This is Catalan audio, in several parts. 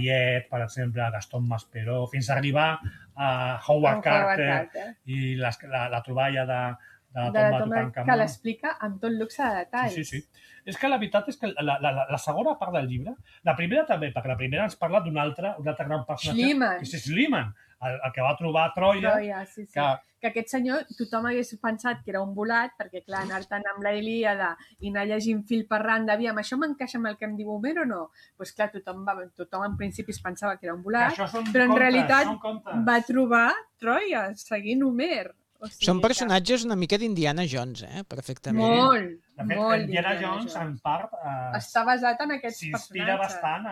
Mariette, per exemple, Gaston Masperó, fins a arribar a Howard Carter i la troballa de la tomba de Tutankamon. Que l'explica amb tot luxe de detalls. Sí. És que la veritat és que la segona part del llibre, la primera també, perquè la primera ens parla d'un altre gran personatge, que és Schliemann, el que va trobar a Troia. Sí. Que aquest senyor, tothom hagués pensat que era un volat, perquè clar, anar tant amb la Ilíada i anar llegint fil per randa, aviam, això m'encaixa amb el que em diu Homer o no? Doncs clar, tothom en principi es pensava que era un volat, però en realitat va trobar Troia, seguint Homer. Són personatges una mica d'Indiana Jones, perfectament. Molt. De fet, Indiana Jones, en part, està basat en aquests personatges. S'inspira bastant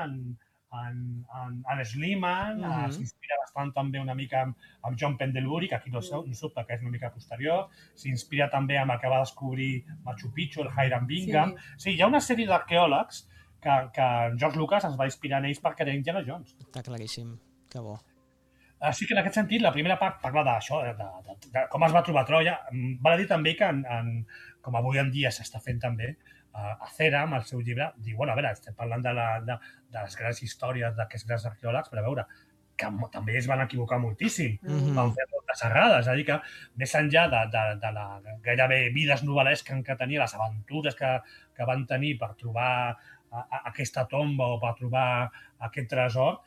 en Schliemann, s'inspira bastant també una mica amb John Pendlebury, que aquí no surt perquè és una mica posterior, s'inspira també amb el que va descobrir Machu Picchu, el Hiram Bingham. Sí, hi ha una sèrie d'arqueòlegs que George Lucas es va inspirar en ells per crear Indiana Jones. Està claríssim, que bo. Així que en aquest sentit, la primera part parla d'això, de com es va trobar Troia. Val a dir també que, com avui en dia s'està fent també, a Cera, amb el seu llibre, diu, bueno, a veure, estem parlant de les grans històries d'aquests grans arqueòlegs, però a veure, que també es van equivocar moltíssim, van fer moltes errades, és a dir que més enllà de la gairebé vides novel·lesques que tenia, les aventures que van tenir per trobar aquesta tomba o per trobar aquest tresor,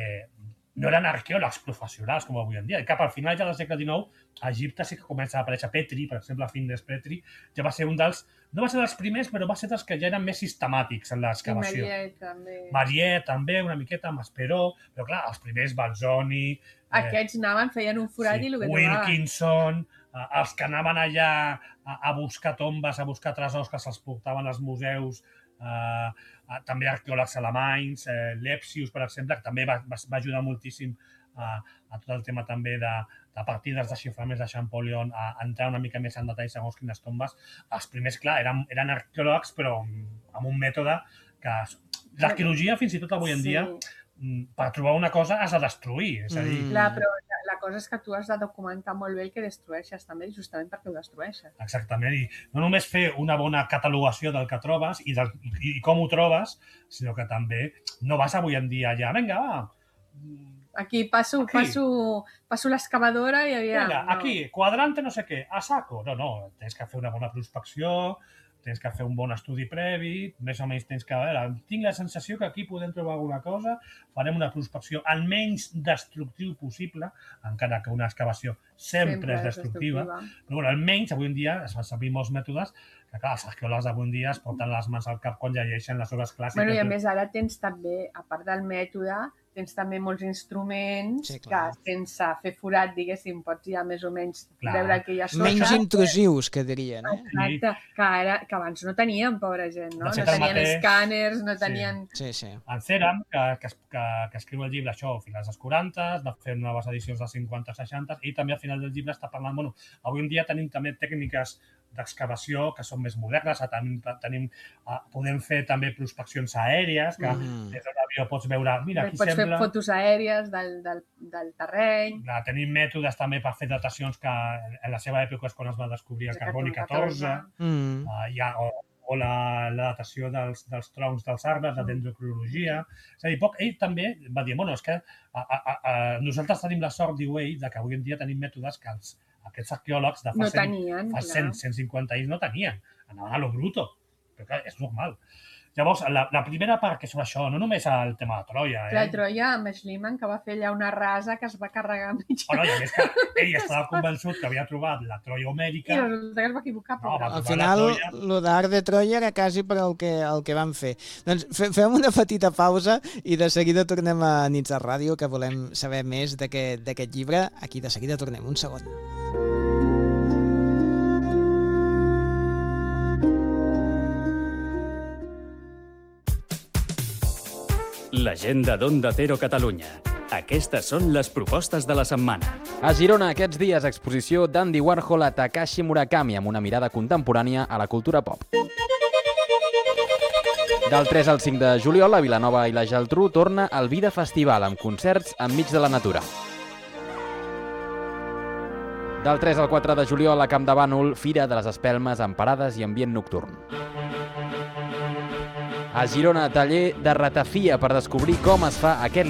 no eren arqueòlegs professionals com avui en dia. I cap al final ja del segle XIX, a Egipte sí que comença a aparèixer Petri, per exemple, Findes Petri, ja va ser un dels, no va ser dels primers, però va ser dels que ja eren més sistemàtics en l'excavació. Mariette també, una miqueta, Masperó, però clar, els primers, Balzoni... Aquests anaven, feien un forat i el que trobaven. Wilkinson, els que anaven allà a buscar tombes, a buscar tresors que se'ls portaven als museus, també arqueòlegs alemanys, Lepsius, per exemple, que també va ajudar moltíssim a tot el tema també de partir dels desxiframents de Champollion a entrar una mica més en detall segons quines tombes. Els primers, clar, eren arqueòlegs, però amb un mètode que... L'arqueologia, fins i tot avui en dia, per trobar una cosa has de destruir, és a dir... Clar, però la cosa és que tu has de documentar molt bé el que destrueixes, també, justament perquè ho destrueixes. Exactament, i no només fer una bona catalogació del que trobes i com ho trobes, sinó que també no vas avui en dia allà, vinga, va... Aquí passo l'excavadora i aviam... Vinga, aquí, quadrante no sé què, a saco. No, tens que fer una bona prospecció, tens que fer un bon estudi previ, més o menys tens que... Tinc la sensació que aquí podem trobar alguna cosa, farem una prospecció el menys destructiu possible, encara que una excavació sempre és destructiva, però almenys avui en dia es fan servir molts mètodes que, clar, els arqueòlegs d'avui en dia es porten les mans al cap quan llegeixen les obres clàssiques. I a més ara tens també, a part del mètode, tens també molts instruments que sense fer forat, diguéssim, pots ja més o menys veure que hi ha sota. Menys intrusius, que dirien. Exacte, que abans no tenien, pobra gent, no? No tenien escàners, no tenien... En Ceram, que escriu el llibre això a finals dels 40, va fer noves edicions dels 50-60, i també al final del llibre està parlant... Bueno, avui en dia tenim també tècniques d'excavació que són més modernes, podem fer també prospeccions aèries, que des d'un avió pots veure, mira, aquí sembla... Pots fer fotos aèries del terreny. Tenim mètodes també per fer datacions que en la seva època és quan es va descobrir el carboni 14, o la datació dels troncs dels arbres, la dendrocronologia. És a dir, ell també va dir, bueno, és que nosaltres tenim la sort, diu ell, que avui en dia tenim mètodes que aquests arqueòlegs de fa 100-150 anys no tenien. Anaven a lo bruto. Però clar, és normal. Llavors, la primera part, que és això, no només el tema de Troia. La Troia amb Schliemann, que va fer allà una rasa que es va carregar mig. Bueno, i a més que ell estava convençut que havia trobat la Troia homèrica. I resulta que es va equivocar. Al final, el d'Art de Troia era quasi per el que van fer. Doncs fem una petita pausa i de seguida tornem a Nits de Ràdio, que volem saber més d'aquest llibre. Aquí de seguida tornem, un segon. L'agenda d'Onda Cero Catalunya. Aquestes són les propostes de la setmana. A Girona, aquests dies, exposició d'Andy Warhol a Takashi Murakami amb una mirada contemporània a la cultura pop. Del 3 al 5 de juliol, a Vilanova i la Geltrú torna el Vida Festival amb concerts enmig de la natura. Del 3 al 4 de juliol, a Camp de Bànol, Fira de les Espelmes amb parades i ambient nocturn. A Girona, taller de ratafia per descobrir com es fa aquest